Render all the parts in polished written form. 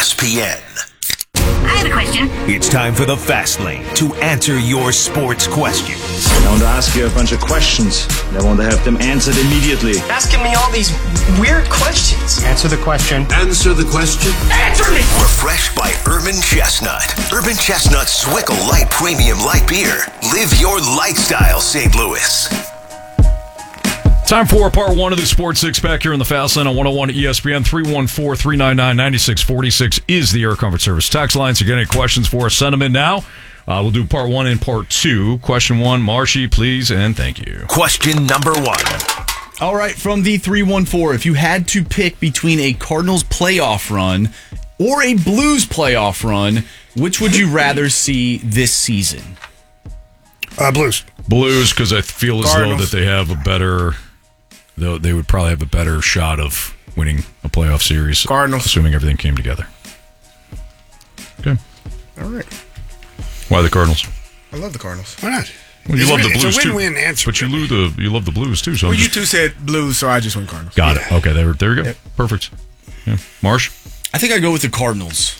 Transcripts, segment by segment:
ESPN. I have a question. It's time for the Fast Lane to answer your sports questions. I want to ask you a bunch of questions, and I want to have them answered immediately. Asking me all these weird questions. Answer the question. Answer the question. Answer me! Refreshed by Urban Chestnut. Urban Chestnut Swickle Light Premium Light Beer. Live your lifestyle, St. Louis. Time for part one of the Sports Six Pack here in the Fast Lane on 101 ESPN. 314-399-9646 is the Air Comfort Service text line. So, get any questions for us, send them in now. We'll do part one and part two. Question one, Marshy, please, and thank you. Question number one. All right, from the 314, if you had to pick between a Cardinals playoff run or a Blues playoff run, which would you rather see this season? Blues. Blues, because I feel as though that they have a better... Though they would probably have a better shot of winning a playoff series. Cardinals. Assuming everything came together. Okay. All right. Why the Cardinals? I love the Cardinals. Why not? Well, you love the Blues it's a too. win-win answer. But you love the Blues too. So Well, you two said Blues, so I just went Cardinals. Got it. Okay, there we go. Yep. Perfect. Yeah. Marsh? I think I'd go with the Cardinals.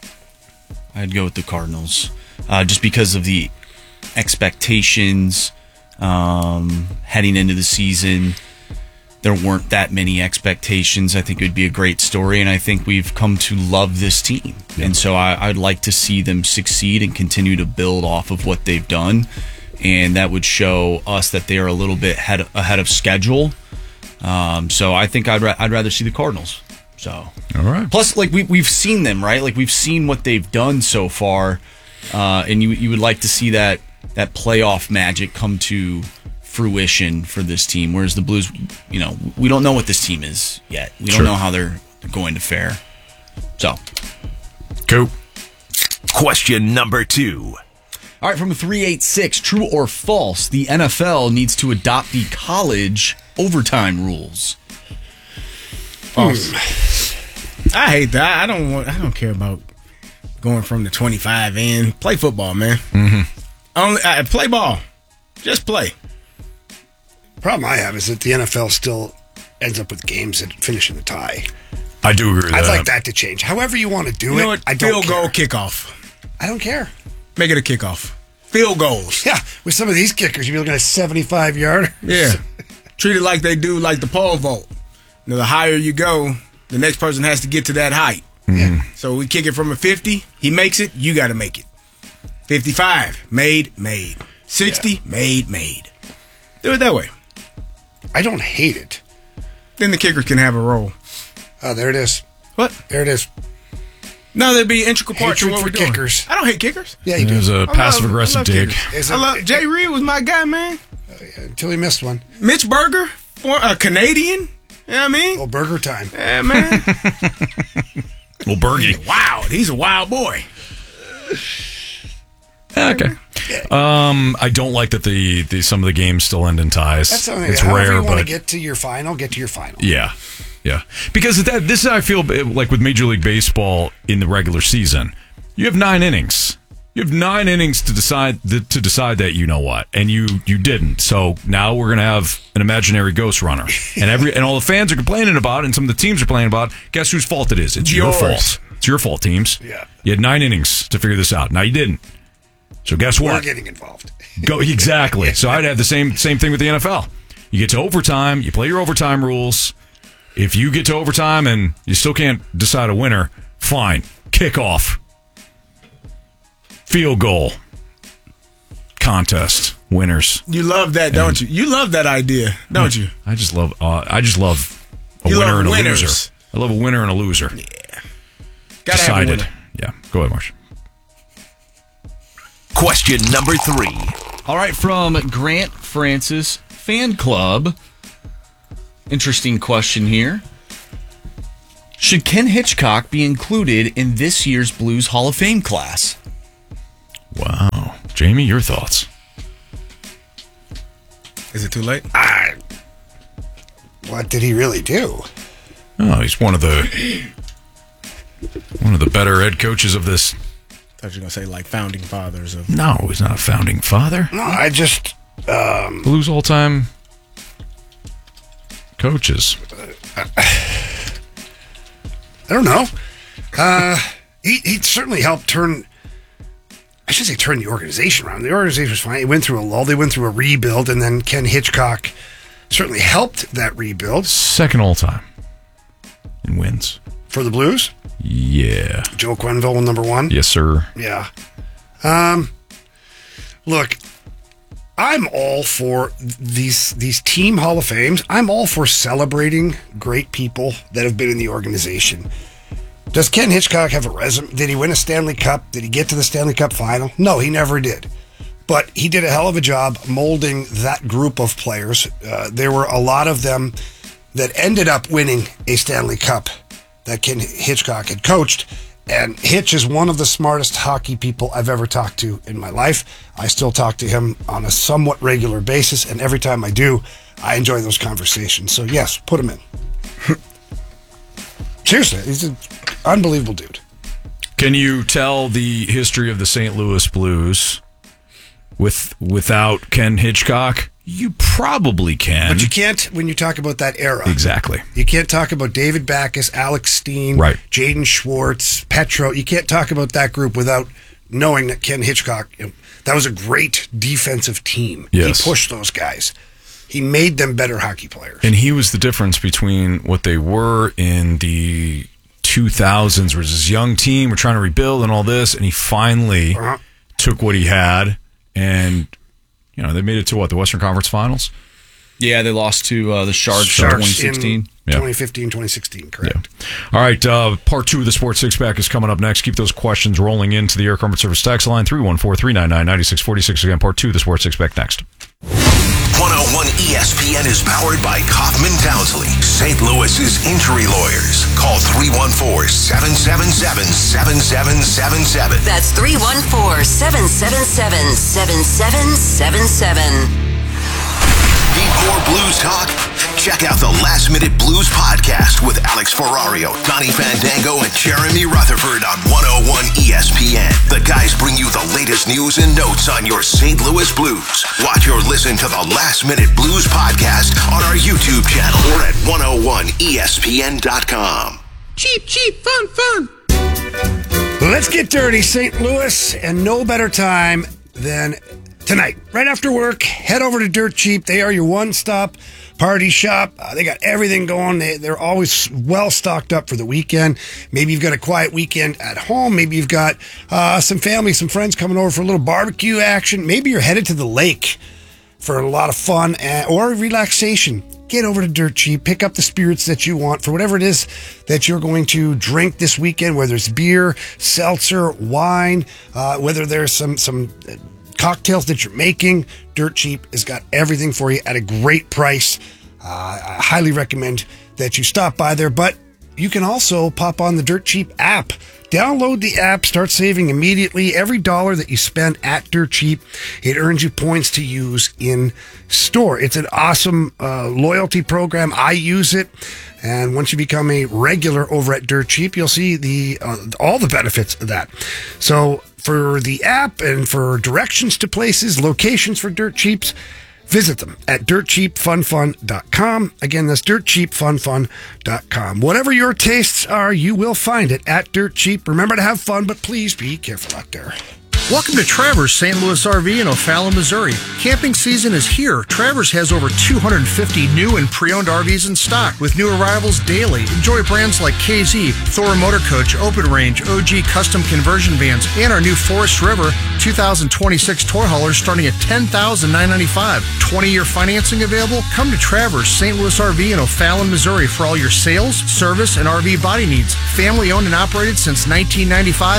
Just because of the expectations heading into the season. There weren't that many expectations. I think it would be a great story, and I think we've come to love this team. Yeah. And so I'd like to see them succeed and continue to build off of what they've done, and that would show us that they are a little bit ahead of schedule. So I think I'd rather see the Cardinals. So all right. Plus, like we've seen them, right? Like we've seen what they've done so far, and you would like to see that playoff magic come to fruition for this team, whereas the Blues, we don't know what this team is yet. We don't know how they're going to fare. So, cool. Question number two. All right, from 386, true or false, the NFL needs to adopt the college overtime rules. False. I hate that. I don't care about going from the 25 in. Play football, man. Mm-hmm. Play ball. Just play. Problem I have is that the NFL still ends up with games that finish in a tie. I do agree with that. I'd like that to change. However you want to do it, I don't Field goal care. kickoff. I don't care. Make it a kickoff. Field goals. Yeah, with some of these kickers, you'd be looking at a 75-yarder. Yeah. Treat it like they do like the pole vault. The higher you go, the next person has to get to that height. Mm-hmm. So we kick it from a 50. He makes it, you got to make it. 55, made. 60, made. Do it that way. I don't hate it. Then the kicker can have a role. Oh, there it is. What? There it is. No, there'd be integral parts of Hatred what for we're doing. kickers. I don't hate kickers. Yeah, you It do. was a passive-aggressive dig. Jay Reed was my guy, man. Until he missed one. Mitch Berger, a Canadian. You know what I mean? Oh, burger time. Yeah, man. Well, Bergie. Wow, he's a wild boy. Okay. I don't like that the some of the games still end in ties. That's something. It's However rare, you want to but get to your final, get to your final. yeah. Because this is how I feel like with Major League Baseball in the regular season. You have 9 innings. You have 9 innings to decide that you know what, and you didn't. So now we're gonna have an imaginary ghost runner, and all the fans are complaining about it, and some of the teams are complaining about. Guess whose fault it is? It's your fault. It's your fault, teams. Yeah. You had 9 innings to figure this out. Now you didn't. So guess what? We're getting involved. Go exactly. So I'd have the same thing with the NFL. You get to overtime, you play your overtime rules. If you get to overtime and you still can't decide a winner, fine. Kickoff. Field goal. Contest. Winners. You love that, don't you? You love that idea, don't you? I just love a You winner love and a winners. loser. I love a winner and a loser. Yeah. Gotta have a winner. Yeah. Go ahead, Marsh. Question number 3. All right, from Grant Francis Fan Club. Interesting question here. Should Ken Hitchcock be included in this year's Blues Hall of Fame class? Wow. Jamie, your thoughts? Is it too late? What did he really do? Oh, he's one of the better head coaches of this. I thought you were going to say like founding fathers of... No, he's not a founding father. No, I just... Blues all-time coaches. I don't know. he certainly helped turn the organization around. The organization was fine. It went through a lull. They went through a rebuild, and then Ken Hitchcock certainly helped that rebuild. Second all time in wins. For the Blues? Yeah. Joe Quenneville, number one? Yes, sir. Yeah. Look, I'm all for these team Hall of Fames. I'm all for celebrating great people that have been in the organization. Does Ken Hitchcock have a resume? Did he win a Stanley Cup? Did he get to the Stanley Cup final? No, he never did. But he did a hell of a job molding that group of players. There were a lot of them that ended up winning a Stanley Cup that Ken Hitchcock had coached. And Hitch is one of the smartest hockey people I've ever talked to in my life. I still talk to him on a somewhat regular basis, and every time I do, I enjoy those conversations. So yes, put him in. Seriously, he's an unbelievable dude. Can you tell the history of the St. Louis Blues without Ken Hitchcock? You probably can. But you can't when you talk about that era. Exactly. You can't talk about David Backes, Alex Steen, right. Jaden Schwartz, Petro. You can't talk about that group without knowing that Ken Hitchcock, that was a great defensive team. Yes. He pushed those guys. He made them better hockey players. And he was the difference between what they were in the 2000s, was this young team, we're trying to rebuild and all this, and he finally took what he had, and they made it to the Western Conference Finals? Yeah, they lost to the Sharks in 2016. 2015, 2016, correct. Yeah. All right, part 2 of the Sports Six-Pack is coming up next. Keep those questions rolling into the Air Comfort Service text line, 314-399-9646. Again, part 2 of the Sports Six-Pack next. 101 ESPN is powered by Kaufman Townsley, St. Louis's injury lawyers. Call 314-777-7777. That's 314-777-7777. Need more blues talk? Check out the Last Minute Blues podcast with Alex Ferrario, Donnie Fandango, and Jeremy Rutherford on 101 ESPN. The guys bring you the latest news and notes on your St. Louis Blues. Watch or listen to the Last Minute Blues podcast on our YouTube channel or at 101ESPN.com. Cheap, fun. Let's get dirty, St. Louis, and no better time than tonight. Right after work, head over to Dirt Cheap. They are your one-stop party shop. They got everything going. They're always well stocked up for the weekend. Maybe you've got a quiet weekend at home. Maybe you've got some family, some friends coming over for a little barbecue action. Maybe you're headed to the lake for a lot of fun or relaxation. Get over to Dirt Cheap. Pick up the spirits that you want for whatever it is that you're going to drink this weekend, whether it's beer, seltzer, wine, whether there's some cocktails that you're making. Dirt Cheap has got everything for you at a great price. I highly recommend that you stop by there, but you can also pop on the Dirt Cheap app. Download the app, start saving immediately. Every dollar that you spend at Dirt Cheap, it earns you points to use in store. It's an awesome loyalty program. I use it. And once you become a regular over at Dirt Cheap, you'll see all the benefits of that. So for the app and for directions to places, locations for Dirt Cheaps, visit them at dirtcheapfunfun.com. Again, that's dirtcheapfunfun.com. Whatever your tastes are, you will find it at Dirt Cheap. Remember to have fun, but please be careful out there. Welcome to Travers St. Louis RV in O'Fallon, Missouri. Camping season is here. Travers has over 250 new and pre-owned RVs in stock with new arrivals daily. Enjoy brands like KZ, Thor Motor Coach, Open Range, OG Custom Conversion Vans, and our new Forest River 2026 toy haulers starting at $10,995. 20-year financing available? Come to Travers St. Louis RV in O'Fallon, Missouri for all your sales, service, and RV body needs. Family owned and operated since 1995.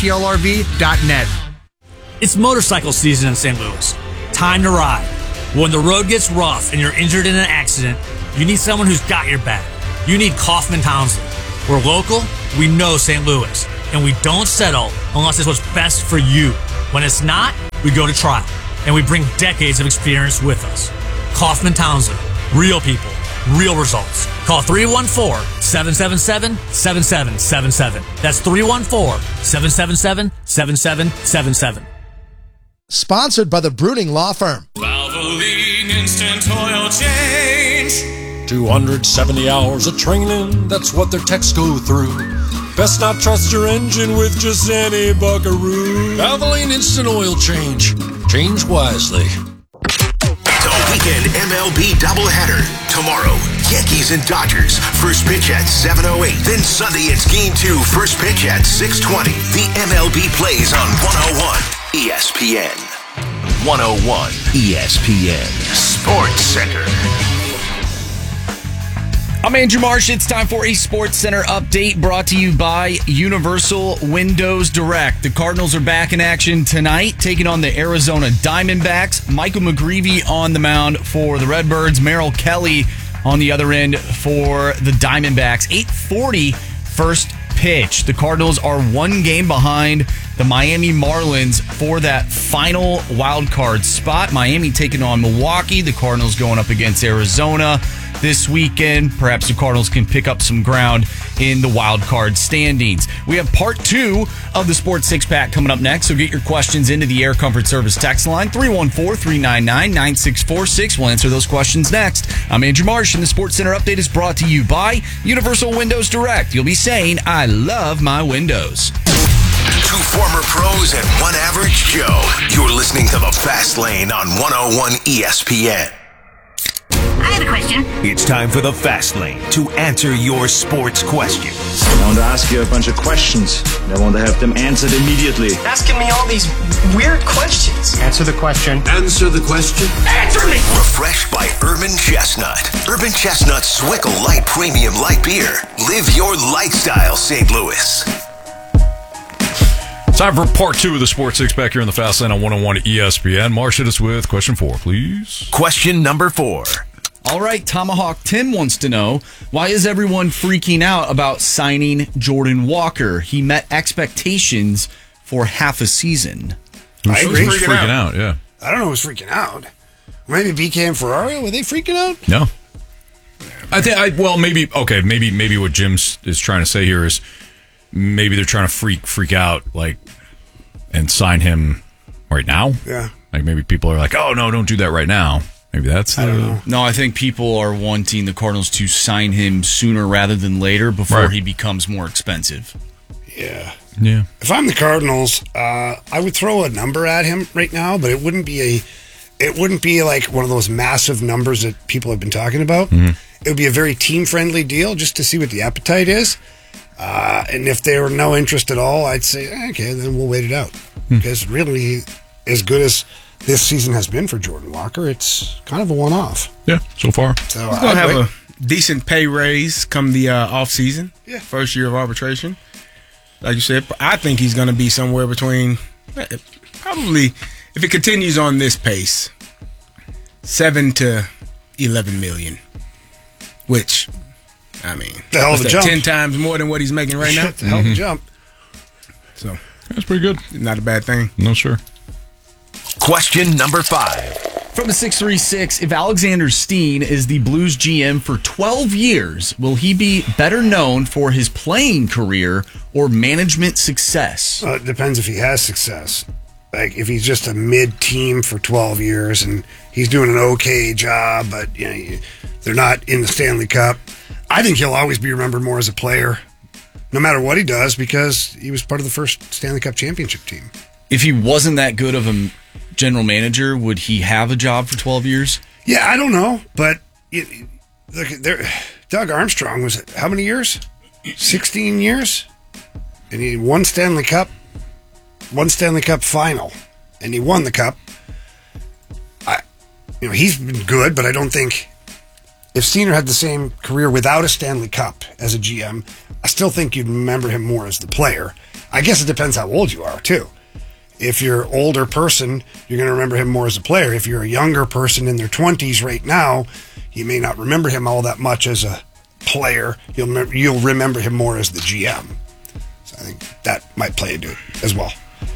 STLRV.net. It's motorcycle season in St. Louis. Time to ride. When the road gets rough and you're injured in an accident, you need someone who's got your back. You need Kaufman Townsley. We're local, we know St. Louis, and we don't settle unless it's what's best for you. When it's not, we go to trial, and we bring decades of experience with us. Kaufman Townsley. Real people, real results. Call 314-777-7777. That's 314-777-7777. Sponsored by the Bruning Law Firm. Valvoline Instant Oil Change. 270 hours of training, that's what their techs go through. Best not trust your engine with just any buckaroo. Valvoline Instant Oil Change. Change wisely. The weekend MLB doubleheader. Tomorrow, Yankees and Dodgers. First pitch at 7:08. Then Sunday, it's Game 2. First pitch at 6:20. The MLB plays on 101 ESPN. 101 ESPN. Sports Center. I'm Andrew Marsh. It's time for a Sports Center update brought to you by Universal Windows Direct. The Cardinals are back in action tonight, taking on the Arizona Diamondbacks. Michael McGreevy on the mound for the Redbirds. Merrill Kelly on the other end for the Diamondbacks. 8:40 first pitch. The Cardinals are one game behind the Miami Marlins for that final wild card spot. Miami taking on Milwaukee. The Cardinals going up against Arizona this weekend. Perhaps the Cardinals can pick up some ground in the wild card standings. We have part 2 of the Sports Six Pack coming up next, so get your questions into the Air Comfort Service text line 314-399-9646. We'll answer those questions next. I'm Andrew Marsh, and the Sports Center update is brought to you by Universal Windows Direct. You'll be saying, I love my windows. 2 former pros and 1 average Joe. You're listening to The Fast Lane on 101 ESPN. I have a question. It's time for The Fast Lane to answer your sports questions. I want to ask you a bunch of questions, and I want to have them answered immediately. Asking me all these weird questions. Answer the question. Answer the question. Answer me! Refreshed by Urban Chestnut. Urban Chestnut Swickle Light Premium Light Beer. Live your lifestyle, St. Louis. Time for part 2 of the Sports Six Pack here on the Fast Lane on 101 ESPN. Marsh, hit us with question 4, please. Question number 4. All right, Tomahawk Tim wants to know, why is everyone freaking out about signing Jordan Walker? He met expectations for half a season. I agree. He's freaking out, yeah. I don't know who's freaking out. Maybe BK and Ferrari, were they freaking out? No. I think, maybe what Jim is trying to say here is maybe they're trying to freak out, like, and sign him right now. Yeah. Like, maybe people are like, oh, no, don't do that right now. Maybe that's I don't know. No, I think people are wanting the Cardinals to sign him sooner rather than later before he becomes more expensive. Yeah. Yeah. If I'm the Cardinals, I would throw a number at him right now, but it wouldn't be like one of those massive numbers that people have been talking about. Mm-hmm. It would be a very team-friendly deal just to see what the appetite is. And if there were no interest at all, I'd say, okay, then we'll wait it out. Because really, as good as this season has been for Jordan Walker, it's kind of a one-off. Yeah, so far. So He's going to have a decent pay raise come the off-season. Yeah. First year of arbitration. Like you said, I think he's going to be somewhere between, probably, if it continues on this pace, 7 to 11 million. Which, I mean, the hell of a jump. 10 times more than what he's making right now. It's a hell of a jump. So that's pretty good. Not a bad thing. No, sure. Question number 5. From the 636, if Alexander Steen is the Blues GM for 12 years, will he be better known for his playing career or management success? It depends if he has success. Like, if he's just a mid-team for 12 years and he's doing an okay job, but they're not in the Stanley Cup, I think he'll always be remembered more as a player, no matter what he does, because he was part of the first Stanley Cup championship team. If he wasn't that good of a general manager, would he have a job for 12 years? Yeah, I don't know, but look, Doug Armstrong was how many years? 16 years, and he won Stanley Cup final, and he won the cup. He's been good, but I don't think if Steiner had the same career without a Stanley Cup as a GM, I still think you'd remember him more as the player. I guess it depends how old you are too. If you're an older person, you're going to remember him more as a player. If you're a younger person in their 20s right now, you may not remember him all that much as a player. You'll remember him more as the GM. So I think that might play into it as well.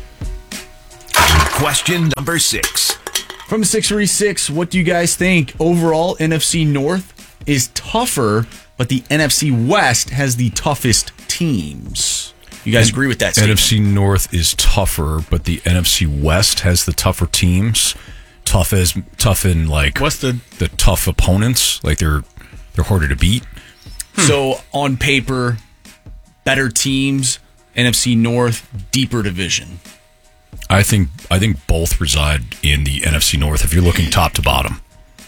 Question number 6. From 636, what do you guys think? Overall, NFC North is tougher, but the NFC West has the toughest teams. You guys agree with that statement? NFC North is tougher, but the NFC West has the tougher teams. Tough in like what's the tough opponents? Like they're harder to beat. So on paper, better teams, NFC North, deeper division? I think both reside in the NFC North if you're looking top to bottom.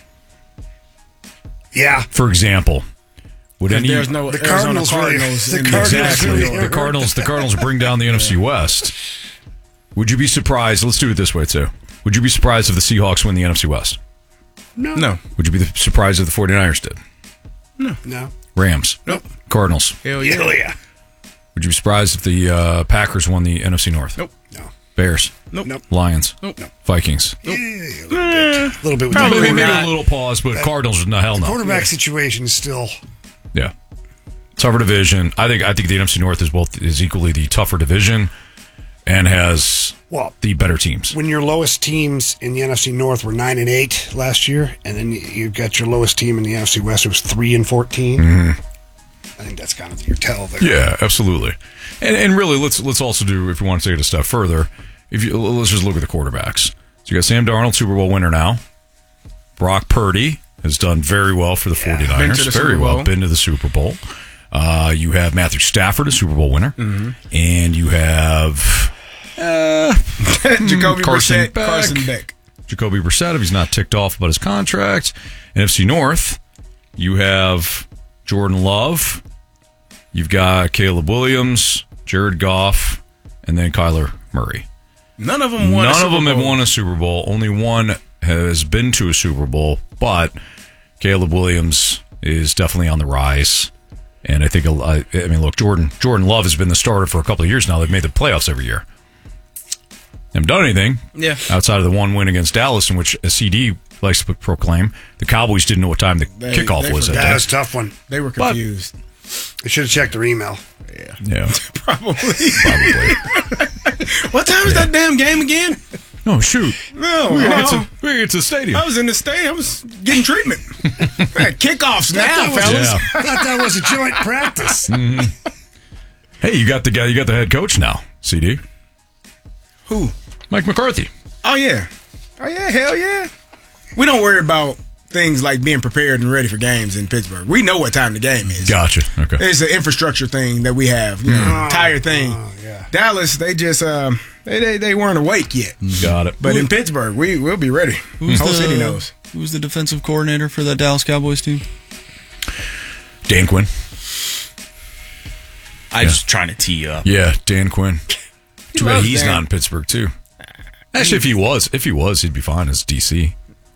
Yeah. For example, would any there's no the Arizona Cardinals in exactly the the Cardinals bring down the NFC West. Would you be surprised? Let's do it this way too. Would you be surprised if the Seahawks win the NFC West? No. Would you be surprised if the 49ers did? No. Rams? Nope. Cardinals? Hell yeah. Hell yeah. Would you be surprised if the Packers won the NFC North? Nope. No. Bears? Nope. Lions? Nope. Vikings? A little bit. Probably Maybe not. a little pause, but Cardinals? No, hell no. Quarterback situation is still. Yeah. Tougher division. I think the NFC North is equally the tougher division and has the better teams. When your lowest teams in the NFC North were 9-8 last year, and then you've got your lowest team in the NFC West, it was 3-14. Mm-hmm. I think that's kind of your tell there. Yeah, absolutely. And really, let's also do, if you want to take it a step further, let's just look at the quarterbacks. So you got Sam Darnold, Super Bowl winner now. Brock Purdy has done very well for the 49ers. Very well. Been to the Super Bowl. You have Matthew Stafford, a Super Bowl winner. Mm-hmm. And you have Jacoby Carson Beck. Jacoby Brissett, if he's not ticked off about his contract. NFC North, you have Jordan Love. You've got Caleb Williams, Jared Goff, and then Kyler Murray. None of them have won a Super Bowl. Only one has been to a Super Bowl, but Caleb Williams is definitely on the rise. And I think, look, Jordan Love has been the starter for a couple of years now. They've made the playoffs every year. Haven't done anything outside of the one win against Dallas, in which a CD likes to proclaim the Cowboys didn't know what time the kickoff was. That was a tough one. They were confused. They should have checked their email. Yeah. Probably. What time is that damn game again? Oh, shoot. No, we gotta get to the stadium. I was in the stadium. I was getting treatment. Kickoffs now, fellas. I thought that was a joint practice. Mm-hmm. Hey, you got the head coach now, CD. Who? Mike McCarthy. Oh, yeah. Hell yeah. We don't worry about things like being prepared and ready for games in Pittsburgh. We know what time the game is. Gotcha. Okay. It's an infrastructure thing that we have. Entire thing. Yeah. Dallas, they just they weren't awake yet. Got it. But in Pittsburgh, we'll be ready. The whole city knows. Who's the defensive coordinator for that Dallas Cowboys team? Dan Quinn. I was trying to tee you up. Yeah, Dan Quinn. Too bad he's Dan. not in Pittsburgh too. Actually, if he was, he'd be fine as DC.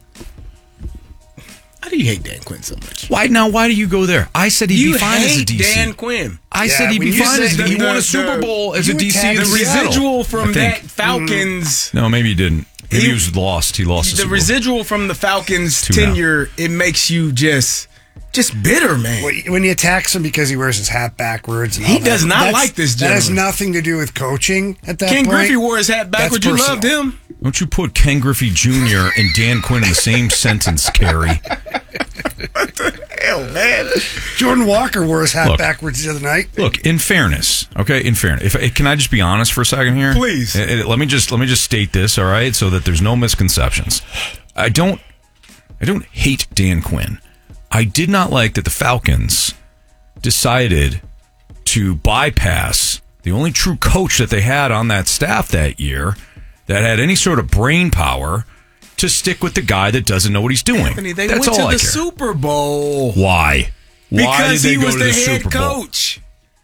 Why do you hate Dan Quinn so much? Why do you go there? I said he'd be fine as a DC. Dan Quinn. I said he'd be fine as he won a Super Bowl as a DC. The in Seattle, residual from that Falcons. No, maybe he didn't. Maybe he was lost. He lost the residual from the Falcons tenure. It makes you just bitter, man. When he attacks him because he wears his hat backwards, and he all does that, not like this gentleman. That has nothing to do with coaching at that Ken point. Griffey wore his hat backwards. You loved him. Don't you put Ken Griffey Jr. and Dan Quinn in the same sentence, Carrie? What the hell, man? Jordan Walker wore his hat backwards the other night. Look, in fairness, can I just be honest for a second here? Please. Let me just state this, all right, so that there's no misconceptions. I don't hate Dan Quinn. I did not like that the Falcons decided to bypass the only true coach that they had on that staff that year that had any sort of brain power to stick with the guy that doesn't know what he's doing. Anthony, they That's went all to I the care. Super Bowl. Why? Why Because did they he go was to the the head Super Bowl? coach.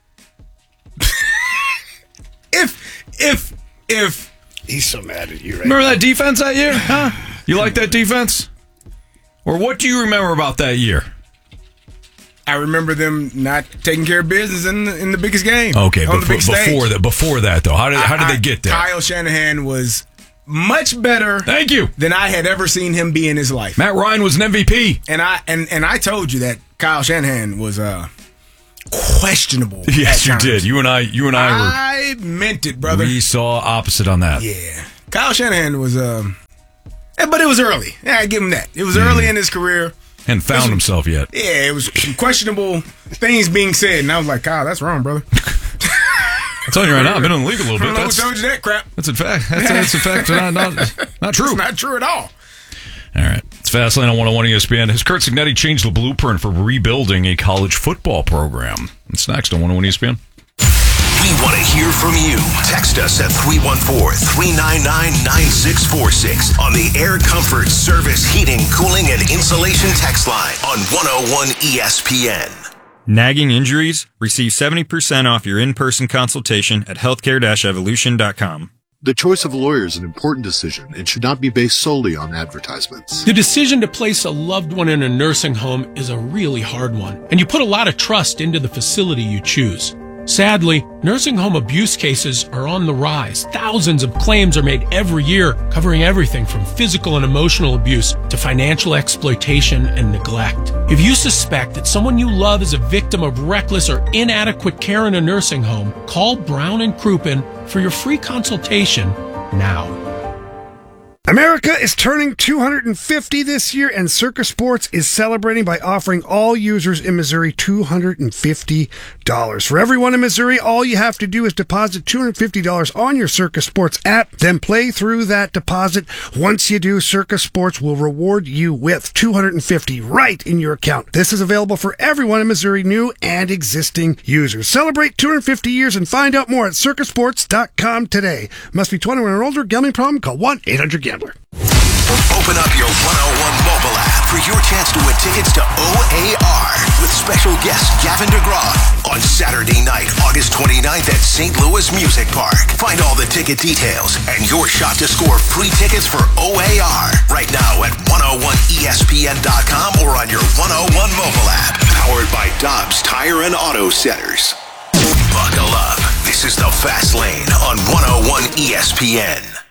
If he's so mad at you, right? Remember that defense that year? Huh? You like that defense? Or what do you remember about that year? I remember them not taking care of business in the biggest game. Okay, on the big stage. before that though, how did they get there? Kyle Shanahan was much better. Thank you. Than I had ever seen him be in his life. Matt Ryan was an MVP, and I told you that Kyle Shanahan was questionable. Yes, you did. You and I were. I meant it, brother. We saw opposite on that. Yeah, Kyle Shanahan was but it was early. Yeah, I give him that. It was early in his career. Hadn't found himself yet. Yeah, it was some questionable things being said, and I was like, Kyle, that's wrong, brother. I'm telling you right now, I've been in the league a little bit. I don't know who told you that crap. That's a fact. That's a fact. Not true. It's not true at all. All right. It's Fastlane on 101 ESPN. Has Kurt Signetti changed the blueprint for rebuilding a college football program? It's next on 101 ESPN. hear from you. Text us at 314-399-9646 on the Air Comfort Service Heating, Cooling, and Insulation text line on 101 ESPN. Nagging injuries? Receive 70% off your in-person consultation at healthcare-evolution.com. The choice of a lawyer is an important decision and should not be based solely on advertisements. The decision to place a loved one in a nursing home is a really hard one, and you put a lot of trust into the facility you choose. Sadly, nursing home abuse cases are on the rise. Thousands of claims are made every year, covering everything from physical and emotional abuse to financial exploitation and neglect. If you suspect that someone you love is a victim of reckless or inadequate care in a nursing home, call Brown and Crouppen for your free consultation now. America is turning 250 this year, and Circa Sports is celebrating by offering all users in Missouri $250. For everyone in Missouri, all you have to do is deposit $250 on your Circa Sports app, then play through that deposit. Once you do, Circa Sports will reward you with $250 right in your account. This is available for everyone in Missouri, new and existing users. Celebrate 250 years and find out more at circasports.com today. Must be 21 or older. Gambling problem? Call 1-800-GAMBLER. Open up your 101 mobile app for your chance to win tickets to OAR with special guest Gavin DeGraw on Saturday night, August 29th at St. Louis Music Park. Find all the ticket details and your shot to score free tickets for OAR right now at 101ESPN.com or on your 101 mobile app. Powered by Dobbs Tire and Auto Centers. Buckle up. This is the Fast Lane on 101 ESPN.